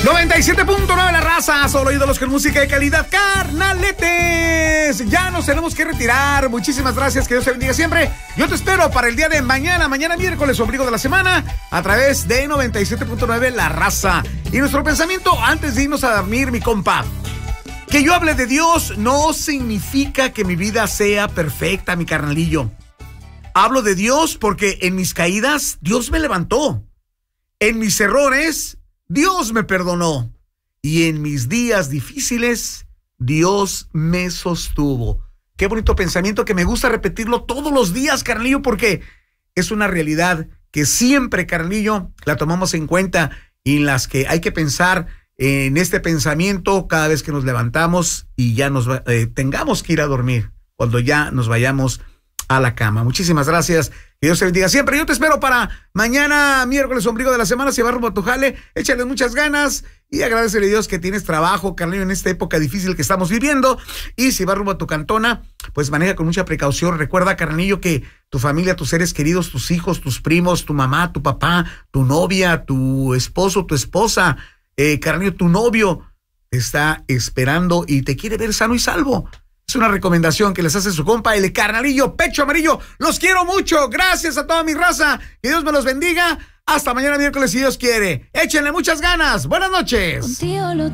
97.9 La Raza, solo ídolos con música de calidad, carnaletes. Ya nos tenemos que retirar. Muchísimas gracias, que Dios te bendiga siempre. Yo te espero para el día de mañana miércoles, ombligo de la semana, a través de 97.9 La Raza. Y nuestro pensamiento antes de irnos a dormir, mi compa. Que yo hable de Dios no significa que mi vida sea perfecta, mi carnalillo. Hablo de Dios porque en mis caídas Dios me levantó. En mis errores Dios me perdonó. Y en mis días difíciles Dios me sostuvo. Qué bonito pensamiento que me gusta repetirlo todos los días, carnalillo, porque es una realidad que siempre, carnalillo, la tomamos en cuenta y en las que hay que pensar en este pensamiento cada vez que nos levantamos y ya tengamos que ir a dormir, cuando ya nos vayamos a la cama. Muchísimas gracias. Que Dios te bendiga siempre. Yo te espero para mañana, miércoles, ombligo de la semana. Si va rumbo a tu jale, échale muchas ganas y agradecele a Dios que tienes trabajo, carnalillo, en esta época difícil que estamos viviendo. Y si va rumbo a tu cantona, pues maneja con mucha precaución. Recuerda, carnalillo, que tu familia, tus seres queridos, tus hijos, tus primos, tu mamá, tu papá, tu novia, tu esposo, tu esposa, carnalillo, tu novio te está esperando y te quiere ver sano y salvo. Es una recomendación que les hace su compa, el carnalillo Pecho Amarillo. Los quiero mucho. Gracias a toda mi raza. Que Dios me los bendiga. Hasta mañana miércoles, si Dios quiere. Échenle muchas ganas. Buenas noches.